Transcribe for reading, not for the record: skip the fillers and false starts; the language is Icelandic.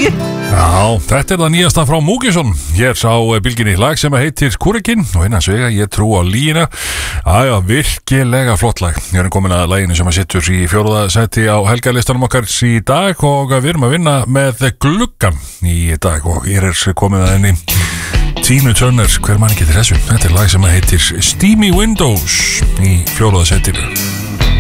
lægi. Já, þetta það nýjasta frá Múkisson. Hér sá bylginni lag sem heitir Kúrekinn og innan svega ég trú á lína. Æja, virkilega flott lag. Ég komin að laginu sem sittur í 4. sæti á helgalistanum okkar í dag og við erum að vinna með Gluggan í dag og hér komin að henni Tina Turner, hver mann ekki til þessu. Þetta lag sem heitir Steamy Windows í 4. sætinu.